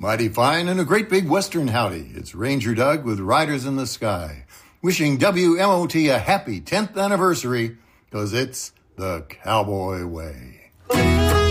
Mighty fine and a great big western howdy. It's Ranger Doug with Riders in the Sky, wishing WMOT a happy 10th anniversary, because it's the cowboy way.